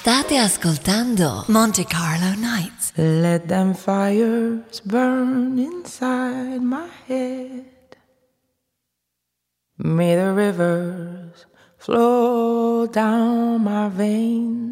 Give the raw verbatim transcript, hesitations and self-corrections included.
State ascoltando Monte Carlo Nights. Let them fires burn inside my head. May the rivers flow down my veins.